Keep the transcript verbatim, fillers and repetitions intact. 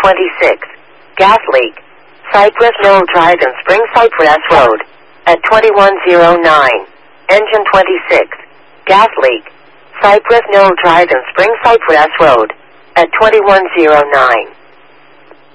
twenty-six. Gas leak. Cypress Knoll Drive in Spring Cypress Road. At twenty-one oh nine. Engine twenty-six. Gas leak. Cypress Knoll Drive in Spring Cypress Road. At twenty-one oh nine.